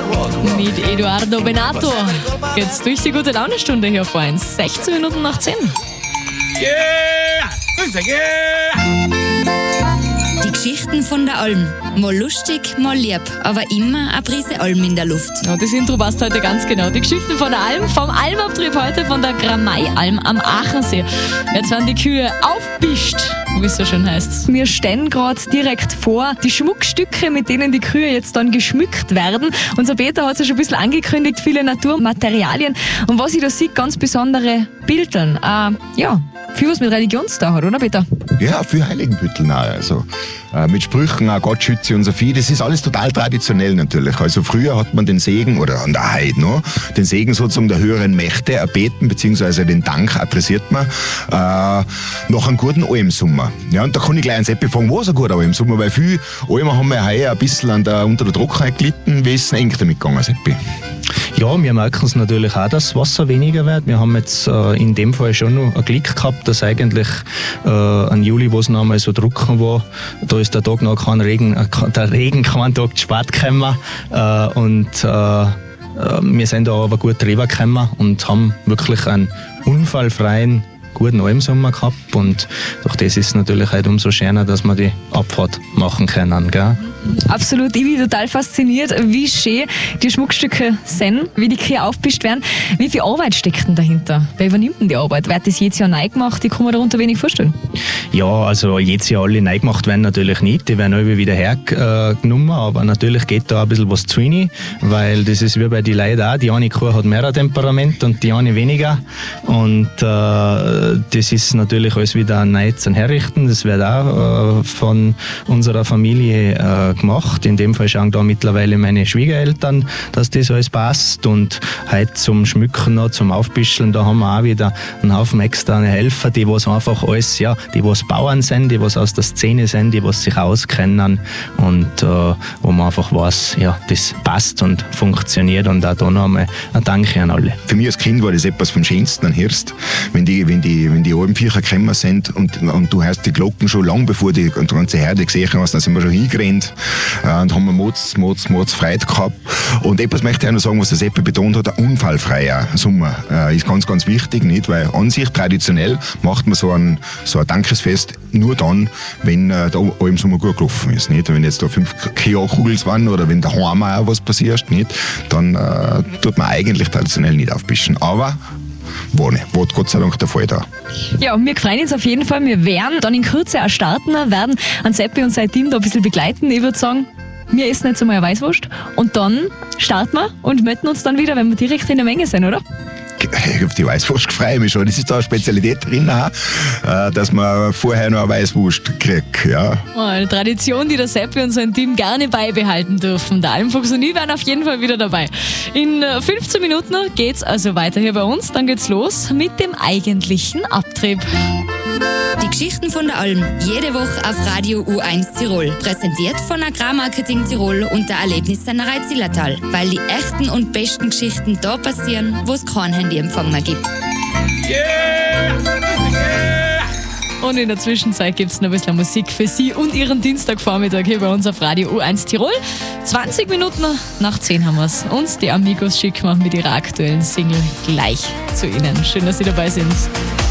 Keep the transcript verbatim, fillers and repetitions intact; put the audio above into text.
Mit Eduardo Benato geht's durch die gute Laune-Stunde hier vor uns. sechzehn Minuten nach zehn. Yeah! Yeah! Die Geschichten von der Alm. Mal lustig, mal lieb, aber immer eine Prise Alm in der Luft. Ja, das Intro passt heute ganz genau. Die Geschichten von der Alm, vom Almabtrieb heute von der Gramei-Alm am Achensee. Jetzt werden die Kühe aufbischt, wie es so schön heißt. Wir stehen gerade direkt vor die Schmuckstücke, mit denen die Kühe jetzt dann geschmückt werden. Unser Peter hat es ja schon ein bisschen angekündigt, viele Naturmaterialien. Und was ich da sehe, ganz besondere Bildern. Äh, ja, viel was mit Religion zu tun hat, oder Peter? Ja, für Heiligenbüttel auch. Also, äh, mit Sprüchen, auch Gott schütze unser Vieh. Das ist alles total traditionell natürlich. Also früher hat man den Segen, oder an der heute noch, den Segen sozusagen der höheren Mächte erbeten, beziehungsweise den Dank adressiert man äh, nach einem guten Almsommer. Ja, und da kann ich gleich ans Eppi fragen, was ein guter Almsommer, weil viele Almen haben ja heuer ein bisschen an der, unter der Trockenheit gelitten. Wie ist es eng damit gegangen, Seppi? Ja, wir merken es natürlich auch, dass das Wasser weniger wird. Wir haben jetzt äh, in dem Fall schon noch ein Glück gehabt, dass eigentlich äh, an Juli, wo es noch einmal so trocken war, da ist der Tag noch kein Regen, äh, der Regen keinen Tag zu spät gekommen. Äh, und äh, wir sind da aber gut drüber gekommen und haben wirklich einen unfallfreien, guten Almsommer gehabt. Und durch das ist es natürlich halt umso schöner, dass wir die Abfahrt machen können. Gell? Absolut, ich bin total fasziniert, wie schön die Schmuckstücke sind, wie die Kühe aufgepischt werden. Wie viel Arbeit steckt denn dahinter? Wer übernimmt denn die Arbeit? Wird das jedes Jahr neu gemacht? Ich kann mir darunter wenig vorstellen. Ja, also jedes Jahr alle neu gemacht werden natürlich nicht. Die werden alle wieder hergenommen, aber natürlich geht da ein bisschen was zu rein, weil das ist wie bei den Leuten auch. Die eine Kuh hat mehr Temperament und die eine weniger. Und äh, das ist natürlich alles wieder neu zu herrichten. Das wird auch äh, von unserer Familie äh, gemacht. In dem Fall schauen da mittlerweile meine Schwiegereltern, dass das alles passt. Und heute zum Schmücken noch, zum Aufbischeln, da haben wir auch wieder einen Haufen externe Helfer, die was einfach alles, ja, die was Bauern sind, die was aus der Szene sind, die was sich auskennen und äh, wo man einfach weiß, ja, das passt und funktioniert. Und auch da noch einmal ein Danke an alle. Für mich als Kind war das etwas vom Schönsten an Hirst, wenn die, wenn die, wenn die Almviecher gekommen sind und, und du hörst die Glocken schon lang bevor die ganze Herde gesehen hast, dann sind wir schon hingerannt äh, und haben wir Mods, Mods, Mods Freude gehabt. Und etwas möchte ich auch noch sagen, was der Seppi betont hat, ein unfallfreier Sommer äh, ist ganz, ganz wichtig, nicht? Weil an sich traditionell macht man so ein, so ein Dankesfest nur dann, wenn äh, der Almsommer gut gelaufen ist. Nicht? Wenn jetzt da fünf K O-Kugels waren oder wenn daheim auch was passiert, nicht? Dann äh, tut man eigentlich traditionell nicht aufbischen. Aber war nicht. War Gott sei Dank der Fall da. Ja, wir freuen uns auf jeden Fall. Wir werden dann in Kürze auch starten, werden an Seppi und sein Team da ein bisschen begleiten. Ich würde sagen, wir essen jetzt einmal eine Weißwurst und dann starten wir und melden uns dann wieder, wenn wir direkt in der Menge sind, oder? Ich auf die Weißwurst freue mich schon. Das ist da eine Spezialität drin, auch, dass man vorher noch eine Weißwurst kriegt. Ja. Oh, eine Tradition, die der Seppi und sein Team gerne beibehalten dürfen. Der Almfuchs und ich werden auf jeden Fall wieder dabei. In fünfzehn Minuten geht's also weiter hier bei uns. Dann geht's los mit dem eigentlichen Abtrieb. Die Geschichten von der Alm. Jede Woche auf Radio U eins Tirol. Präsentiert von Agrarmarketing Tirol und der Erlebnissennerei Zillertal. Weil die echten und besten Geschichten da passieren, wo es kein Handyempfang mehr gibt. Yeah! Yeah! Und in der Zwischenzeit gibt es noch ein bisschen Musik für Sie und Ihren Dienstagvormittag hier bei uns auf Radio U eins Tirol. zwanzig Minuten nach zehn haben wir es. Und die Amigos schicken wir mit ihrer aktuellen Single gleich zu Ihnen. Schön, dass Sie dabei sind.